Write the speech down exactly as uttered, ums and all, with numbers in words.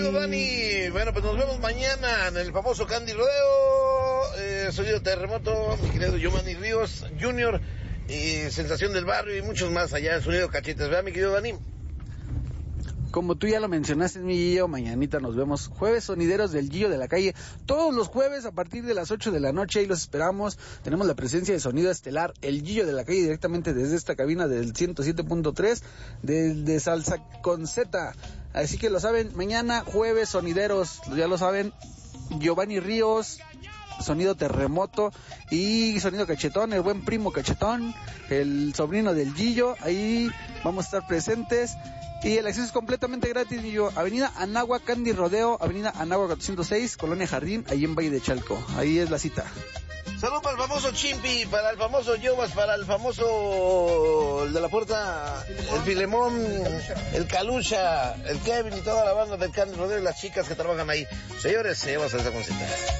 Dani, bueno, pues nos vemos mañana en el famoso Candy Rodeo, eh, Sonido Terremoto, mi querido Giovanni Ríos junior, y Sensación del Barrio y muchos más allá en Sonido Cachetes, ¿verdad, mi querido Dani? Como tú ya lo mencionaste, mi Gillo, mañanita nos vemos. Jueves sonideros del Gillo de la Calle. Todos los jueves a partir de las ocho de la noche, y los esperamos. Tenemos la presencia de Sonido Estelar, el Gillo de la Calle, directamente desde esta cabina del ciento siete punto tres, de, de Salsa con Z. Así que lo saben, mañana jueves sonideros, ya lo saben, Giovanni Ríos, Sonido Terremoto y Sonido Cachetón, el buen primo Cachetón, el sobrino del Gillo. Ahí vamos a estar presentes. Y el acceso es completamente gratis, y yo, Avenida Anáhuac, Candy Rodeo, Avenida Anáhuac cuatrocientos seis, Colonia Jardín, ahí en Valle de Chalco. Ahí es la cita. Saludos para el famoso Chimpi, para el famoso Yobas, para el famoso el de la puerta, el Filemón, el Calucha, el Kevin y toda la banda del Candy Rodeo y las chicas que trabajan ahí. Señores, se lleva esta cosita.